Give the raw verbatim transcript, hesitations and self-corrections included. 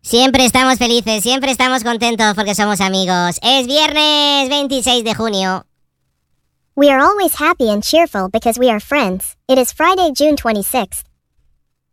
Siempre estamos felices, siempre estamos contentos porque somos amigos. Es viernes veintiséis de junio. We are always happy and cheerful because we are friends. It is Friday, June twenty-sixth.